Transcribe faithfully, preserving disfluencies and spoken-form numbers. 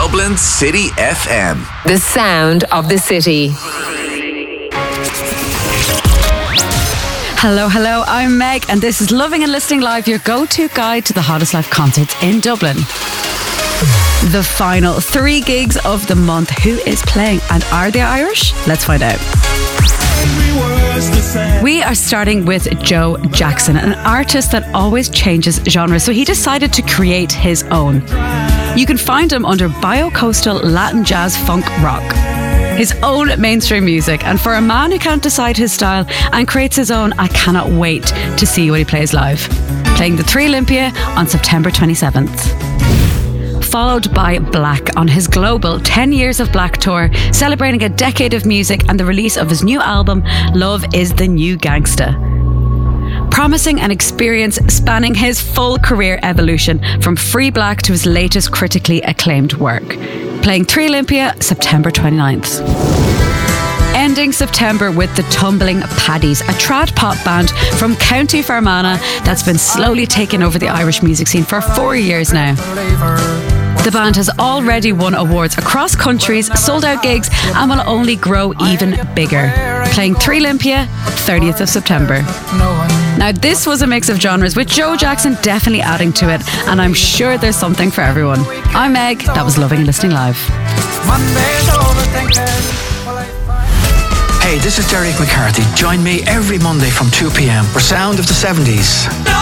Dublin City F M. The sound of the city. Hello, hello, I'm Meg, and this is Loving and Listening Live, your go-to guide to the hottest live concerts in Dublin. The final three gigs of the month. Who is playing, and are they Irish? Let's find out. We are starting with Joe Jackson, an artist that always changes genres, so he decided to create his own. You can find him under bio-coastal Latin jazz funk rock. His own mainstream music, and for a man who can't decide his style and creates his own, I cannot wait to see what he plays live. Playing the Three Olympia on September twenty-seventh. Followed by Black on his global ten Years of Black tour, celebrating a decade of music and the release of his new album, Love is the New Gangsta. Promising an experience spanning his full career evolution from Free Black to his latest critically acclaimed work. Playing Three Olympia, September twenty-ninth. Ending September with the Tumbling Paddies, a trad pop band from County Fermanagh that's been slowly taking over the Irish music scene for four years now. The band has already won awards across countries, sold out gigs, and will only grow even bigger. Playing Three Olympia, thirtieth of September. Now, this was a mix of genres, with Joe Jackson definitely adding to it, and I'm sure there's something for everyone. I'm Meg, that was Loving and Listening Live. Hey, this is Derek McCarthy. Join me every Monday from two p.m. for Sound of the seventies.